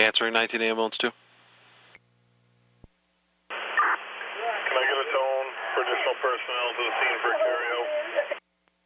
Answering 19 ambulance 2. Can I get a tone for additional personnel to the scene for carryout?